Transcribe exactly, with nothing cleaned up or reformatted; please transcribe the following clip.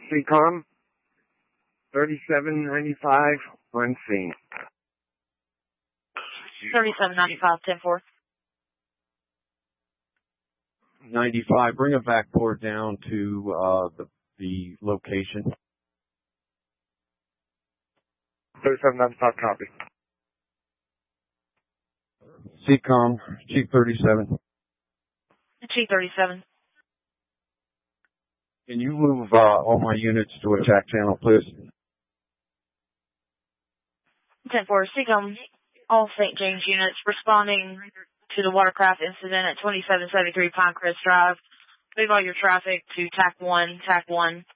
C COM thirty-seven ninety-five on scene. thirty-seven ninety-five, ten four. ninety-five, bring a vac port down to uh, the, the location. thirty-seven ninety-five, copy. C COM, Chief thirty-seven. Chief thirty-seven. Can you move uh, all my units to attack channel, please? ten four, C COM, all Saint James units responding to the watercraft incident at twenty-seven seventy-three Pinecrest Drive. Move all your traffic to TAC one, TAC one.